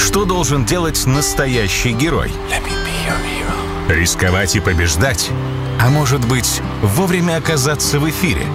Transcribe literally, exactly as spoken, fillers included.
Что должен делать настоящий герой? Рисковать и побеждать? А может быть, вовремя оказаться в эфире?